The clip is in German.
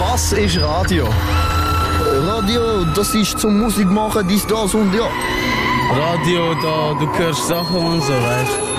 Was ist Radio? Radio, das ist zum Musik machen, dies, das und ja. Radio, da du hörst Sachen und so, weißt du.